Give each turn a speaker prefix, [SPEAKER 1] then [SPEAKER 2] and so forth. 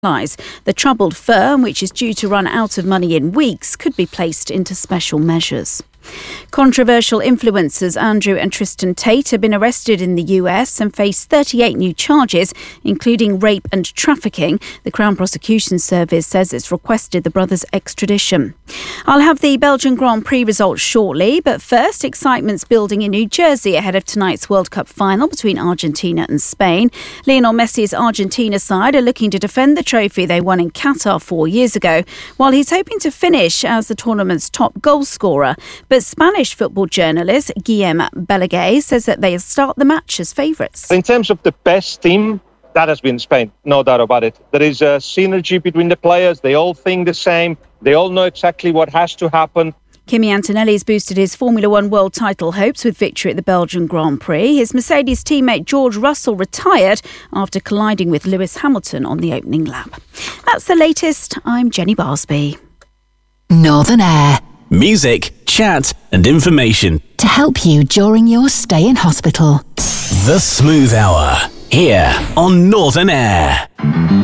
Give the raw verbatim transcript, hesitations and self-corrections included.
[SPEAKER 1] The troubled firm, which is due to run out of money in weeks, could be placed into special measures. Controversial influencers Andrew and Tristan Tate have been arrested in the U S and face thirty-eight new charges, including rape and trafficking. The Crown Prosecution Service says it's requested the brothers' extradition. I'll have the Belgian Grand Prix results shortly, but first, excitement's building in New Jersey ahead of tonight's World Cup final between Argentina and Spain. Lionel Messi's Argentina side are looking to defend the trophy they won in Qatar four years ago, while he's hoping to finish as the tournament's top goal scorer. But Spanish football journalist Guillem Balaguer says that they'll start the match as favourites.
[SPEAKER 2] In terms of the best team, that has been Spain, no doubt about it. There is a synergy between the players. They all think the same. They all know exactly what has to happen.
[SPEAKER 1] Kimi Antonelli's boosted his Formula One world title hopes with victory at the Belgian Grand Prix. His Mercedes teammate George Russell retired after colliding with Lewis Hamilton on the opening lap. That's the latest. I'm Jenny Barsby.
[SPEAKER 3] Northern Air.
[SPEAKER 4] Music, chat and information
[SPEAKER 3] to help you during your stay in hospital.
[SPEAKER 4] The Smooth Hour, here on Northern Air.